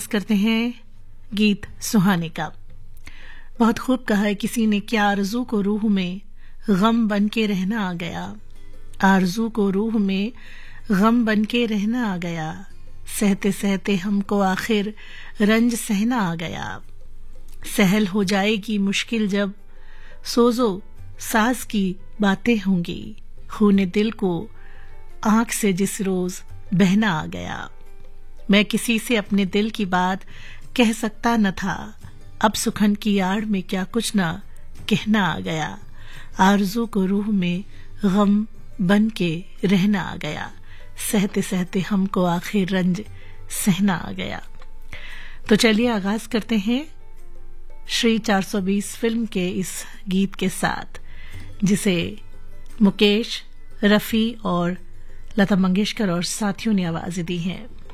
आगाज करते हैं गीत सुहाने का। बहुत खूब कहा है किसी ने, क्या आरज़ू को रूह में गम बन के रहना आ गया, आरज़ू को रूह में गम बन के रहना आ गया, सहते सहते हमको आखिर रंज सहना आ गया। सहल हो जाएगी मुश्किल जब सोजो साज की बातें होंगी, खूने दिल को आंख से जिस रोज बहना आ गया। मैं किसी से अपने दिल की बात कह सकता न था, अब सुखन की आड़ में क्या कुछ न कहना आ गया, आरज़ू को रूह में गम बन के रहना आ गया, सहते सहते हमको आखिर रंज सहना आ गया। तो चलिए आगाज करते हैं श्री 420 फिल्म के इस गीत के साथ, जिसे मुकेश, रफ़ी और लता मंगेशकर और साथियों ने आवाज़ें दी हैं।